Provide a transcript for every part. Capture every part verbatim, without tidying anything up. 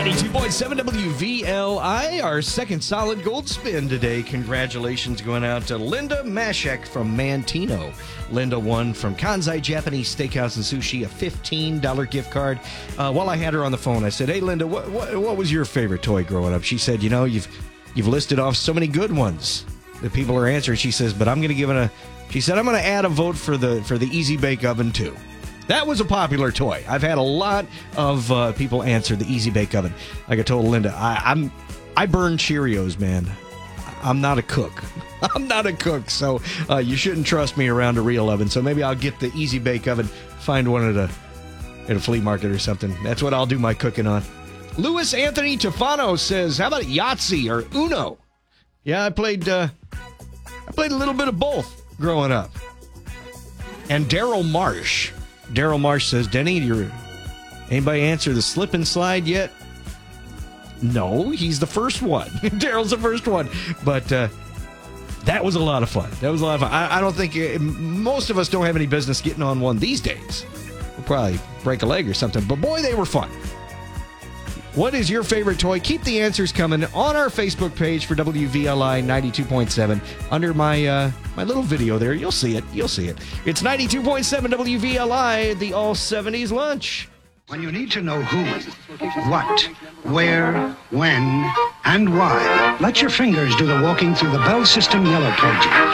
ninety-two point seven W V L I, our second solid gold spin today. Congratulations going out to Linda Mashek from Mantino. Linda won from Kansai Japanese Steakhouse and Sushi a fifteen dollars gift card. Uh, while I had her on the phone, I said, hey, Linda, what, what, what was your favorite toy growing up? She said, you know, you've you've listed off so many good ones that people are answering. She says, but I'm going to give it a, she said, I'm going to add a vote for the for the Easy Bake Oven, too. That was a popular toy. I've had a lot of uh, people answer the Easy Bake Oven. Like I told Linda, I, I'm I burn Cheerios, man. I'm not a cook. I'm not a cook, so uh, you shouldn't trust me around a real oven. So maybe I'll get the Easy Bake Oven, find one at a at a flea market or something. That's what I'll do my cooking on. Louis Anthony Tefano says, "How about Yahtzee or Uno?" Yeah, I played. Uh, I played a little bit of both growing up. And Daryl Marsh. Daryl Marsh says, Denny, you're, anybody answer the slip and slide yet? No, he's the first one. Daryl's the first one. But uh, that was a lot of fun. That was a lot of fun. I, I don't think, uh, most of us don't have any business getting on one these days. We'll probably break a leg or something. But boy, they were fun. What is your favorite toy? Keep the answers coming on our Facebook page for W V L I ninety-two point seven. Under my uh, my little video there, you'll see it. You'll see it. It's ninety-two point seven W V L I, the all seventies lunch. When you need to know who, what, where, when, and why, let your fingers do the walking through the Bell System Yellow Pages.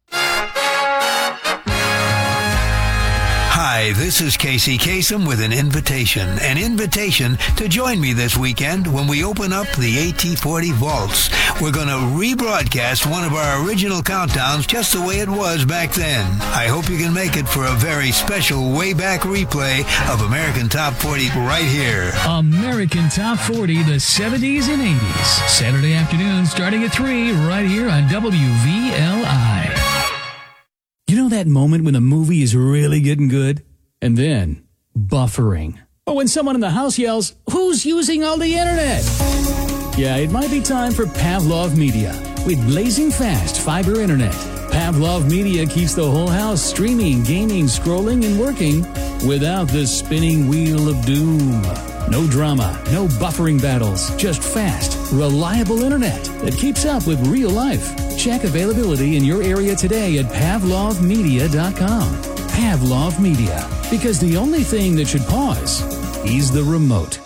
Hi, this is Casey Kasem with an invitation. An invitation to join me this weekend when we open up the A T forty Vaults. We're going to rebroadcast one of our original countdowns just the way it was back then. I hope you can make it for a very special way-back replay of American Top forty right here. American Top forty, the seventies and eighties. Saturday afternoon starting at three right here on W V L I. You know that moment when the movie is really getting good? And then, buffering. Or when someone in the house yells, who's using all the internet? Yeah, it might be time for Pavlov Media. With blazing fast fiber internet, Pavlov Media keeps the whole house streaming, gaming, scrolling, and working without the spinning wheel of doom. No drama, no buffering battles, just fast, reliable internet that keeps up with real life. Check availability in your area today at pavlov media dot com. Pavlov Media, because the only thing that should pause is the remote.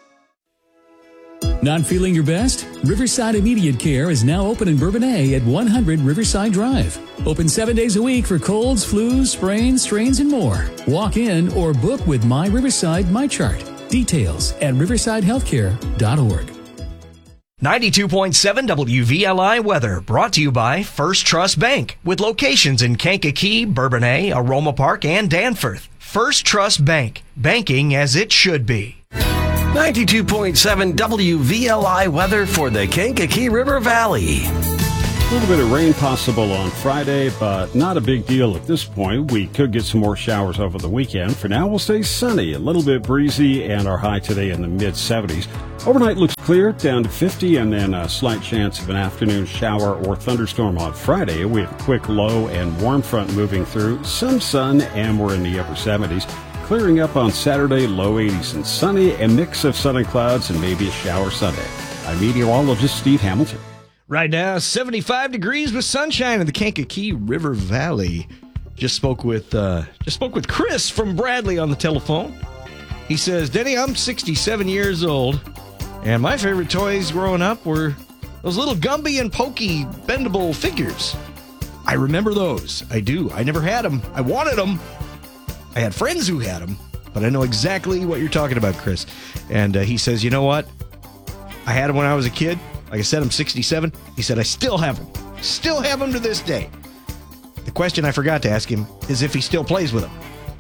Not feeling your best? Riverside Immediate Care is now open in Bourbonnais at one hundred Riverside Drive. Open seven days a week for colds, flus, sprains, strains, and more. Walk in or book with My Riverside MyChart. Details at riverside healthcare dot org. ninety-two point seven W V L I weather brought to you by First Trust Bank with locations in Kankakee, Bourbonnais, Aroma Park, and Danforth. First Trust Bank, banking as it should be. ninety-two point seven W V L I weather for the Kankakee River Valley. A little bit of rain possible on Friday, but not a big deal at this point. We could get some more showers over the weekend. For now, we'll stay sunny, a little bit breezy, and our high today in the mid seventies. Overnight looks clear, down to fifty, and then a slight chance of an afternoon shower or thunderstorm on Friday. We have a quick low and warm front moving through, some sun, and we're in the upper seventies. Clearing up on Saturday, low eighties and sunny, a mix of sun and clouds, and maybe a shower Sunday. I'm meteorologist Steve Hamilton. Right now, seventy-five degrees with sunshine in the Kankakee River Valley. Just spoke with uh, just spoke with Chris from Bradley on the telephone. He says, Denny, I'm sixty-seven years old, and my favorite toys growing up were those little Gumby and Pokey bendable figures. I remember those. I do. I never had them. I wanted them. I had friends who had them, but I know exactly what you're talking about, Chris. And uh, he says, you know what? I had them when I was a kid. Like I said, I'm sixty-seven. He said, I still have them. Still have them to this day. The question I forgot to ask him is if he still plays with them.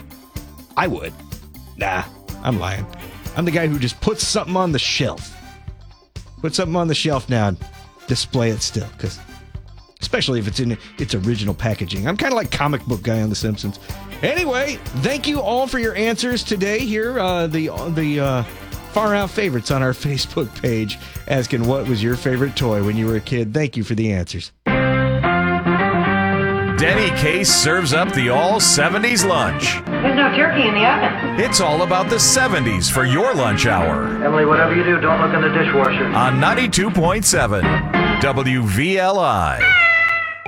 I would. Nah, I'm lying. I'm the guy who just puts something on the shelf. Put something on the shelf now and display it still. Because especially if it's in its original packaging. I'm kind of like comic book guy on The Simpsons. Anyway, thank you all for your answers today here. Uh, the the uh, Far Out favorites on our Facebook page asking what was your favorite toy when you were a kid. Thank you for the answers. Denny Case serves up the all seventies lunch. There's no turkey in the oven. It's all about the seventies for your lunch hour. Emily, whatever you do, don't look in the dishwasher. On ninety-two point seven W V L I.